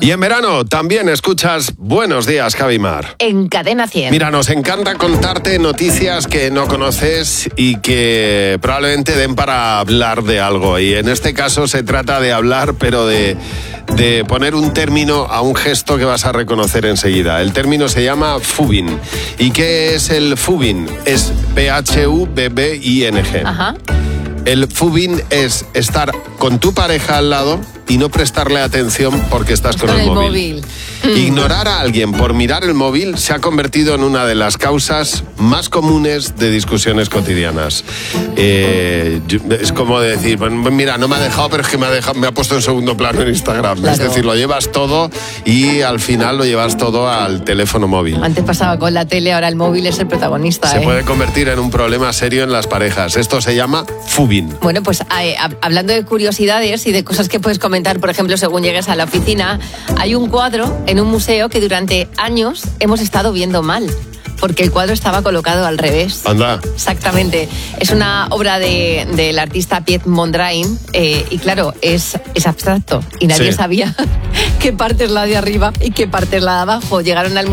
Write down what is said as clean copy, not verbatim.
Y en verano también escuchas Buenos Días, Javimar. En Cadena 100. Mira, nos encanta contarte noticias que no conoces y que probablemente den para hablar de algo. Y en este caso se trata de hablar, pero de poner un término a un gesto que vas a reconocer enseguida. El término se llama FUBIN. ¿Y qué es el FUBIN? Es PHUBBING. Ajá. El FUBIN es estar con tu pareja al lado y no prestarle atención porque estás con el móvil. Ignorar a alguien por mirar el móvil se ha convertido en una de las causas más comunes de discusiones cotidianas. Es como decir, mira, no me ha dejado, pero es que me ha puesto en segundo plano en Instagram. Claro. Es decir, lo llevas todo y al final lo llevas todo al teléfono móvil. Antes pasaba con la tele, ahora el móvil es el protagonista. Se puede convertir en un problema serio en las parejas. Esto se llama FUBIN. Bueno, pues hablando de curiosidades y de cosas que puedes comentar, por ejemplo, según llegues a la oficina, hay un cuadro en un museo que durante años hemos estado viendo mal, porque el cuadro estaba colocado al revés. Anda. Exactamente. Es una obra del artista Piet Mondrian y claro, es abstracto y nadie sabía qué parte es la de arriba y qué parte es la de abajo. Llegaron al